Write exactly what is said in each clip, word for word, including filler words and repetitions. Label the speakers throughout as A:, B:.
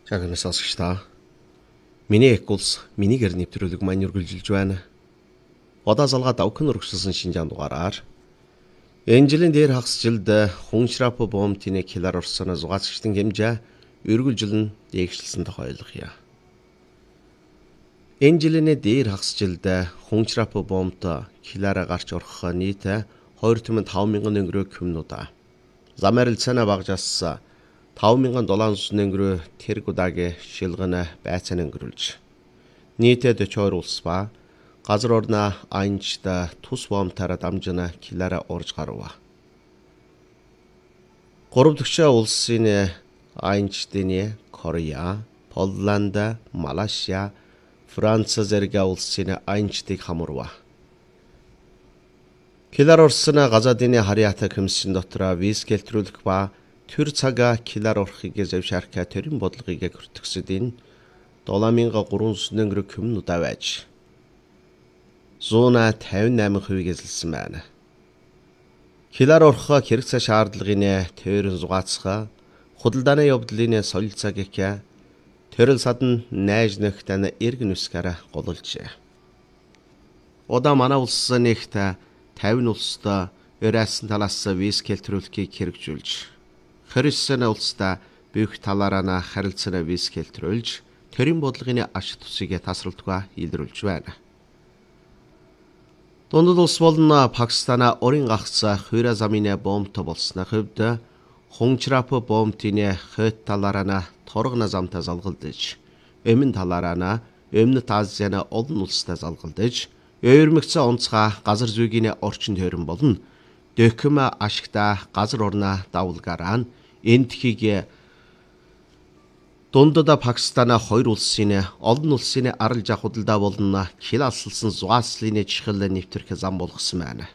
A: Жагнаа сонсогч та. Миний эк улс минийгээр нэвтрүүлэг маань үргэлжилж байна. Удаа залгаа давхин өргөжсөн шинжаан дугаараар энэ жилийн дээр хагас жилд Хуншрап бомбын килар орсон зугаацчдын хэмжээ үргэлжилэн дээшлсэн тухай ойлгоё. Энэ жилийн дээр хагас жилд Хуншрап бомбт килараа гарч орох нийт two point five мянган өнгөрөө кюмнуудаа. Замарилцана багжаас five мянган долларын өнгөрөө тэрэг удаагийн шилгэн байцаан өнгөрүүлж. Нийтээ forty-two улс ба газар орны Айнчд тус бомбтаараа дамжина килараа орж гарва. Гурав дахь улсын Айнчдын Корея, Полланд, Малайзия, Франц зэрэг улсын Айнчдыг хамарва. Килар орсон газадын харьяата комиссын дотор виз гэлтрүүлэх ба төр цагаа килар орохыг зөвшөөрөх төрийн бодлогыг хүртгсэдийн seven thousand three hundred өнгөрөө кюмнуудаа байж one fifty-eight percent эзэлсэн байна. Килар орох хэрэгцээ шаардлагын тойрон зугаацах худалдааны явдлын солилцоогыг төрөл садан найж нөхтөн эргэн үсгээр голуулжээ. Удаа манай улс нэгт fifty улстай Ерайсан талаас виз гэлтрүүлэхийг хэрэгжүүлж Хорисны улстай бүх талаараа харилцааны виз гэлтрүүлж төрийн бодлогын ашиг тусыг тасралтгүй илрүүлж байна. Дундад улс болон Пакистан орын гагц хуйра замын бомбтой болсны хувьд Хуншрап бомбын хойд талаараа торгон замтай залгалдаж, өмнө талаараа Өмнөд Азийн олон улстай залгалдаж, өөрмөгцөө онцгой газар зүйгийн орчин тойрон болон дөкм ашигтай газар орны давлгаараа энтхийг дундад Пакистан хоёр улсын олон улсын арал жах худалдаа болон кил алсалсан зугаацлын чихэл нэвтрэх зам болгосон байна.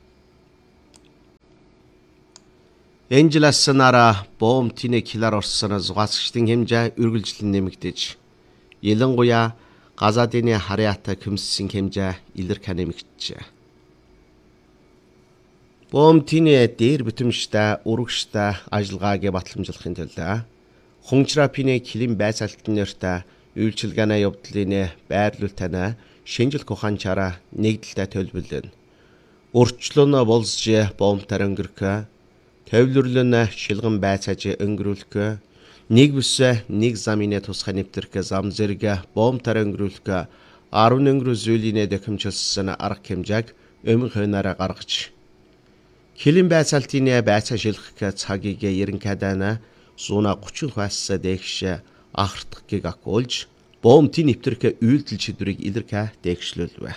A: Энэ жилээс нараа бомбын килар орсон зугаацчдын хэмжээ үргэлжлэн нэмэгдэж, ялангуяа газадын харьяата комиссын хэмжээ илэрх нэмэгдэжээ. Бомбын дээр бүтэмжтэй урагштай ажиллагааг батламжуулахын тулд Хуншрапын килим байцаалтын нэртэй үйлчилгээний явдлын байрлуулалтаа шинжлэх ухаанчаараа нэгдэлтэй төлөвлөн. Өрчлөн болж бомбтар өнгөрөх, төвлөрлөн шилгэн байцааж өнгөрүүлэх, нэг бүс нэг замын тусгай нэвтрэх зам зэрэг бомбтар өнгөрүүлэх ten өнгөрөө зүйлийн дэхэмжилсэн арга хэмжээг өмнө хойнаараа гаргаж килим байцаалтын байцаа шилгэх цагийг ерөнхийдөө one thirty хойс дэгш ахардахыг акуулж бомбын нэвтрэх үйлдэл шийдвэрийг илэрхэ дэгшлүүлвэ.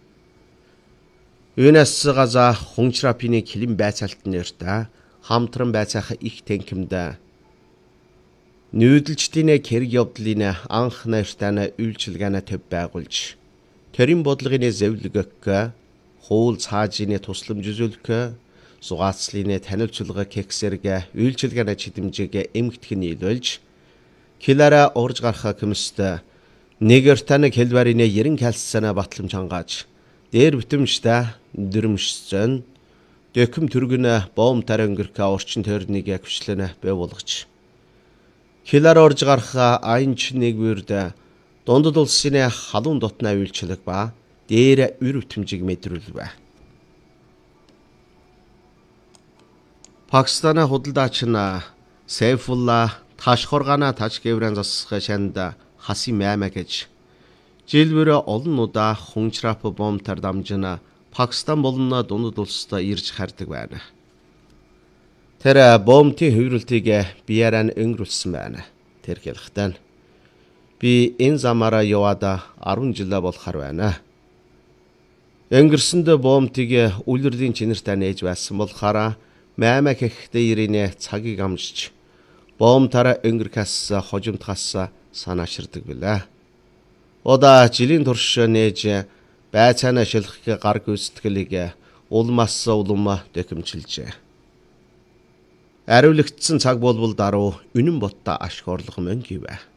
A: Үүнээс газа Хуншрапын килим байцаалтын нэртэй хамтран байцаах их тэнхимд нүүдэлчдийн хэрэг явдлын анх нэртэй үйлчилгээний төв байгуулж төрийн бодлогын зөвлөгөөх, хуул цаажийн тусламж үзүүлэх, зугаацлын танилцуулга кексэрэг үйлчилгээний чидэмжийг эмгтгэх нийлүүлж килараа орж гарах комист нэгэртэн хэлбэрийн ерэн калцсан батламж хангааж дээр бүтэмжтэй дөрмөшсөн дөкм түргэн бомбтар өнгөрөх орчин тойрныг хвчлэн бий болгож килар орж гарах Айнч нэг бүрд дундад улсын халуун дотны үйлчлэг ба дээр үр бүтэмжийг мэдрүүлвэ. Пакистаны худалдаач нь Сайфулла Ташхоргана Тажкевран засах шанд хаси маймаа гэж жилбэр олон удаа Хуншрап бомбтар дамжина Пакистан болон дундад улстай ирж хардаг байна. Тэр бомбын хувирлтыг бияран өнгөрүүлсэн байна. Тэр хэлэхдээ би энэ замаараа яваад ten жил болохоор байна. Өнгөрсөнд бомбыг үлрэлийн чинэртэй нээж байсан болохоор маймаа гэхдээ ирийн цагийг амжиж бомбтараа өнгөрөхөөс хожимдохоос санааширдаг билээ. Удаа жилийн турш нээж байцаана шилхэх гар гүйцэтгэлийг улмаас улам дэхэмжилжээ. Ариулагдсан цаг болбол даруй үнэн боттой ашиг орлого мөн гэвэ.